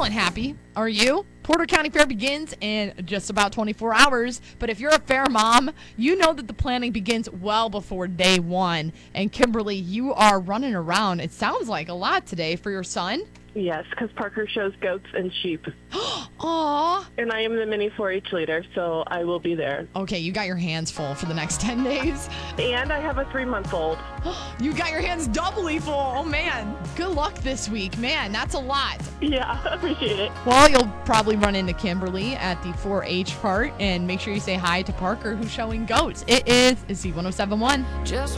feeling happy. Are you? Porter County Fair begins in just about 24 hours, but if you're a fair mom, you know that the planning begins well before day one. And Kimberly, you are running around, it sounds like a lot today for your son. Yes, because Parker shows goats and sheep. Aw. And I am the mini 4-H leader, so I will be there. Okay, you got your hands full for the next 10 days. And I have a 3-month-old. You got your hands doubly full. Oh, man. Good luck this week. Man, that's a lot. Yeah, appreciate it. Well, you'll probably run into Kimberly at the 4-H part, and make sure you say hi to Parker, who's showing goats. It is Z1071.